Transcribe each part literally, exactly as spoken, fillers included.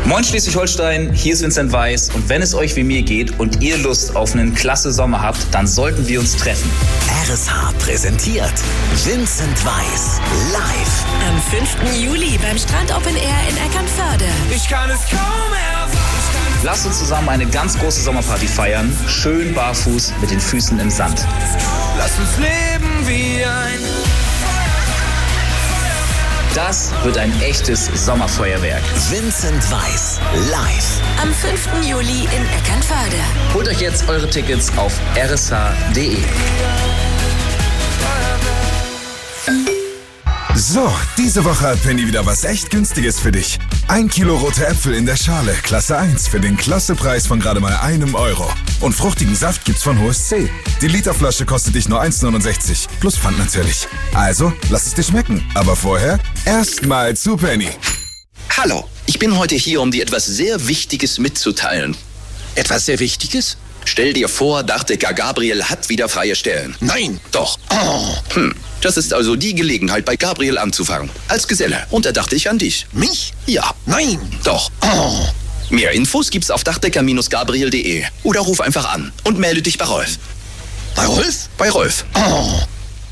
Moin Schleswig-Holstein, hier ist Vincent Weiss und wenn es euch wie mir geht und ihr Lust auf einen klasse Sommer habt, dann sollten wir uns treffen. R S H präsentiert Vincent Weiss live. Am fünften Juli beim Strand Open Air in Eckernförde. Ich kann es kaum erwarten. Lasst uns zusammen eine ganz große Sommerparty feiern, schön barfuß mit den Füßen im Sand. Lass uns leben wie ein Das wird ein echtes Sommerfeuerwerk. Vincent Weiss live. Am fünften Juli in Eckernförde. Holt euch jetzt eure Tickets auf r s h punkt d e. So, diese Woche hat Penny wieder was echt Günstiges für dich. Ein Kilo rote Äpfel in der Schale, Klasse eins, für den Klassepreis von gerade mal einem Euro. Und fruchtigen Saft gibt's von H S C. Die Literflasche kostet dich nur eins neunundsechzig, plus Pfand natürlich. Also, lass es dir schmecken. Aber vorher erstmal zu Penny. Hallo, ich bin heute hier, um dir etwas sehr Wichtiges mitzuteilen. Etwas sehr Wichtiges? Stell dir vor, Dachdecker Gabriel hat wieder freie Stellen. Nein. Doch. Oh. Hm. Das ist also die Gelegenheit, bei Gabriel anzufangen. Als Geselle. Und da dachte ich an dich. Mich? Ja. Nein. Doch. Oh. Mehr Infos gibt's auf dachdecker Bindestrich gabriel punkt de oder ruf einfach an und melde dich bei Rolf. Bei Rolf? Bei Rolf. Oh.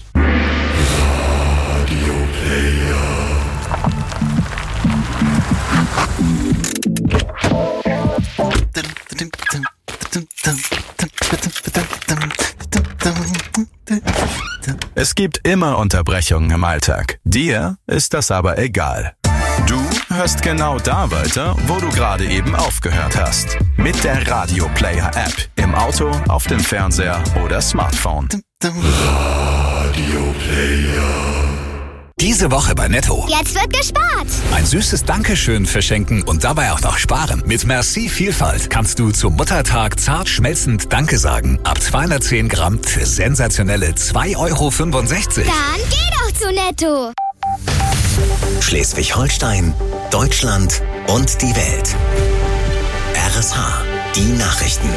Es gibt immer Unterbrechungen im Alltag. Dir ist das aber egal. Du hörst genau da weiter, wo du gerade eben aufgehört hast. Mit der Radio Player App. Im Auto, auf dem Fernseher oder Smartphone. Radio Player. Diese Woche bei Netto. Jetzt wird gespart. Ein süßes Dankeschön verschenken und dabei auch noch sparen. Mit Merci Vielfalt kannst du zum Muttertag zart schmelzend Danke sagen. Ab zweihundertzehn Gramm für sensationelle zwei Euro fünfundsechzig. Dann geh doch zu Netto. Schleswig-Holstein, Deutschland und die Welt. R S H, die Nachrichten.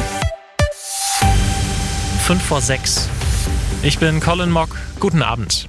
Fünf vor sechs. Ich bin Colin Mock. Guten Abend.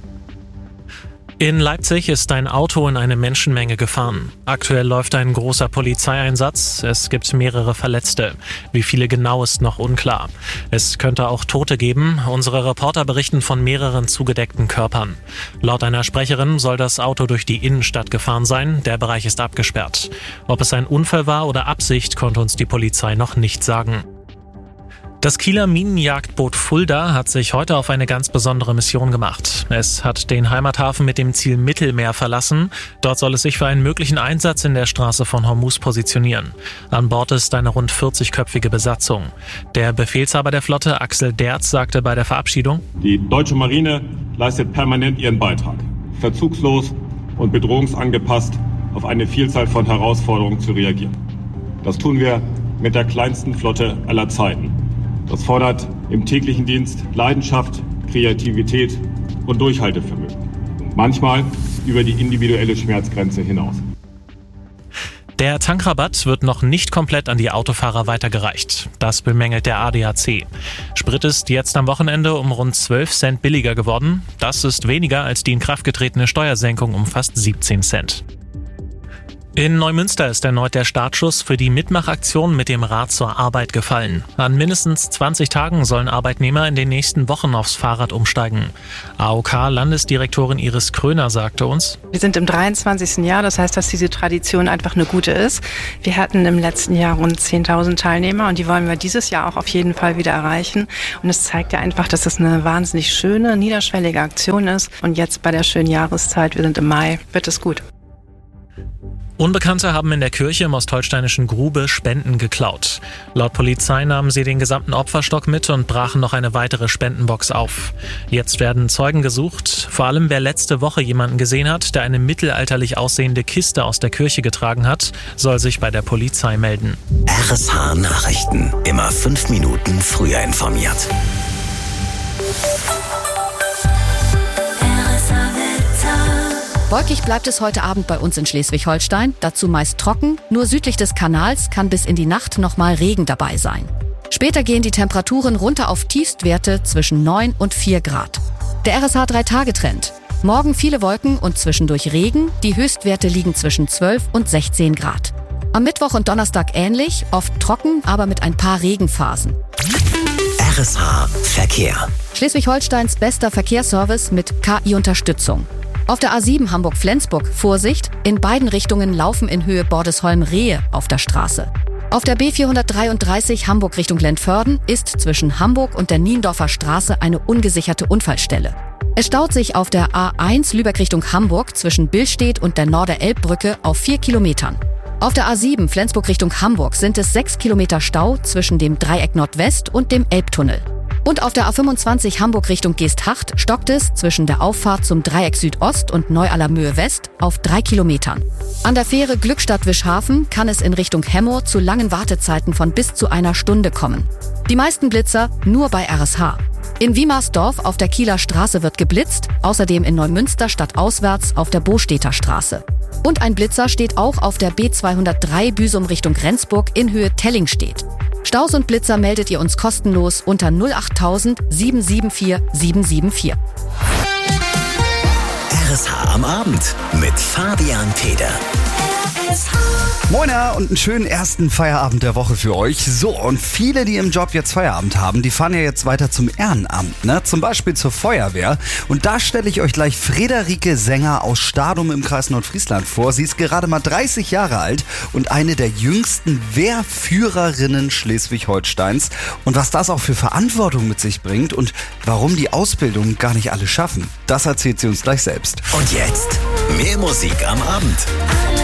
In Leipzig ist ein Auto in eine Menschenmenge gefahren. Aktuell läuft ein großer Polizeieinsatz. Es gibt mehrere Verletzte. Wie viele genau ist noch unklar. Es könnte auch Tote geben. Unsere Reporter berichten von mehreren zugedeckten Körpern. Laut einer Sprecherin soll das Auto durch die Innenstadt gefahren sein. Der Bereich ist abgesperrt. Ob es ein Unfall war oder Absicht, konnte uns die Polizei noch nicht sagen. Das Kieler Minenjagdboot Fulda hat sich heute auf eine ganz besondere Mission gemacht. Es hat den Heimathafen mit dem Ziel Mittelmeer verlassen. Dort soll es sich für einen möglichen Einsatz in der Straße von Hormuz positionieren. An Bord ist eine rund vierzigköpfige Besatzung. Der Befehlshaber der Flotte, Axel Derz, sagte bei der Verabschiedung: Die deutsche Marine leistet permanent ihren Beitrag, verzugslos und bedrohungsangepasst auf eine Vielzahl von Herausforderungen zu reagieren. Das tun wir mit der kleinsten Flotte aller Zeiten. Das fordert im täglichen Dienst Leidenschaft, Kreativität und Durchhaltevermögen. Manchmal über die individuelle Schmerzgrenze hinaus. Der Tankrabatt wird noch nicht komplett an die Autofahrer weitergereicht. Das bemängelt der A D A C. Sprit ist jetzt am Wochenende um rund zwölf Cent billiger geworden. Das ist weniger als die in Kraft getretene Steuersenkung um fast siebzehn Cent. In Neumünster ist erneut der Startschuss für die Mitmachaktion mit dem Rad zur Arbeit gefallen. An mindestens zwanzig Tagen sollen Arbeitnehmer in den nächsten Wochen aufs Fahrrad umsteigen. A O K-Landesdirektorin Iris Kröner sagte uns: Wir sind im dreiundzwanzigsten Jahr, das heißt, dass diese Tradition einfach eine gute ist. Wir hatten im letzten Jahr rund zehntausend Teilnehmer und die wollen wir dieses Jahr auch auf jeden Fall wieder erreichen. Und es zeigt ja einfach, dass es eine wahnsinnig schöne, niederschwellige Aktion ist. Und jetzt bei der schönen Jahreszeit, wir sind im Mai, wird es gut. Unbekannte haben in der Kirche im ostholsteinischen Grube Spenden geklaut. Laut Polizei nahmen sie den gesamten Opferstock mit und brachen noch eine weitere Spendenbox auf. Jetzt werden Zeugen gesucht. Vor allem wer letzte Woche jemanden gesehen hat, der eine mittelalterlich aussehende Kiste aus der Kirche getragen hat, soll sich bei der Polizei melden. R S H Nachrichten. Immer fünf Minuten früher informiert. Wolkig bleibt es heute Abend bei uns in Schleswig-Holstein, dazu meist trocken, nur südlich des Kanals kann bis in die Nacht nochmal Regen dabei sein. Später gehen die Temperaturen runter auf Tiefstwerte zwischen neun und vier Grad. Der R S H drei Tage Trend. Morgen viele Wolken und zwischendurch Regen, die Höchstwerte liegen zwischen zwölf und sechzehn Grad. Am Mittwoch und Donnerstag ähnlich, oft trocken, aber mit ein paar Regenphasen. R S H Verkehr. Schleswig-Holsteins bester Verkehrsservice mit K I-Unterstützung. Auf der A sieben Hamburg-Flensburg Vorsicht, in beiden Richtungen laufen in Höhe Bordesholm Rehe auf der Straße. Auf der B vierhundertdreiunddreißig Hamburg Richtung Lentförden ist zwischen Hamburg und der Niendorfer Straße eine ungesicherte Unfallstelle. Es staut sich auf der A eins Lübeck Richtung Hamburg zwischen Billstedt und der Norder-Elb-Brücke auf vier Kilometern. Auf der A sieben Flensburg Richtung Hamburg sind es sechs Kilometer Stau zwischen dem Dreieck Nordwest und dem Elbtunnel. Und auf der A fünfundzwanzig Hamburg Richtung Geesthacht stockt es zwischen der Auffahrt zum Dreieck Südost und Neu-Allermöhe West auf drei Kilometern. An der Fähre Glückstadt-Wischhafen kann es in Richtung Hemmoor zu langen Wartezeiten von bis zu einer Stunde kommen. Die meisten Blitzer nur bei R S H. In Wiemersdorf auf der Kieler Straße wird geblitzt, außerdem in Neumünster stadtauswärts auf der Bostädter Straße. Und ein Blitzer steht auch auf der B zweihundertdrei Büsum Richtung Rendsburg in Höhe Tellingstedt. Staus und Blitzer meldet ihr uns kostenlos unter null acht tausend sieben sieben vier sieben sieben vier. R S H am Abend mit Fabian Feder. Moiner und einen schönen ersten Feierabend der Woche für euch. So, und viele, die im Job jetzt Feierabend haben, die fahren ja jetzt weiter zum Ehrenamt, ne? Zum Beispiel zur Feuerwehr. Und da stelle ich euch gleich Friederike Sänger aus Stadum im Kreis Nordfriesland vor. Sie ist gerade mal dreißig Jahre alt und eine der jüngsten Wehrführerinnen Schleswig-Holsteins. Und was das auch für Verantwortung mit sich bringt und warum die Ausbildung gar nicht alle schaffen, das erzählt sie uns gleich selbst. Und jetzt mehr Musik am Abend.